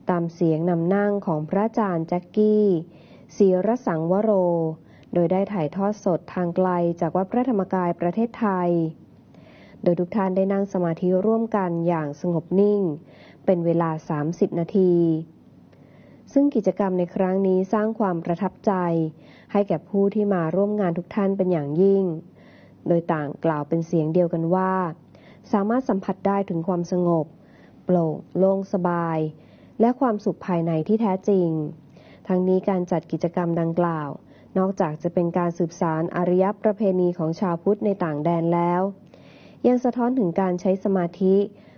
ตามเสียงนำนั่งของพระอาจารย์แจ็คกี้ศิรสังวโรโดยได้ถ่ายทอดสดทางไกลจากวัดพระธรรมกายประเทศไทยโดยทุกท่านได้นั่งสมาธิร่วมกันอย่างสงบนิ่งเป็นเวลา30นาทีซึ่งกิจกรรมในครั้งนี้สร้างความประทับใจให้แก่ผู้ที่มาร่วมงานทุกท่านเป็นอย่างยิ่งโดยต่างกล่าวเป็นเสียงเดียวกันว่าสามารถสัมผัสได้ถึงความสงบโปร่งโล่งสบายและความสุขภายในที่แท้จริงทั้งนี้การจัดกิจกรรมดังกล่าวนอกจากจะเป็นการสืบสานอารยประเพณีของชาวพุทธในต่างแดนแล้วยังสะท้อนถึงการใช้สมาธิ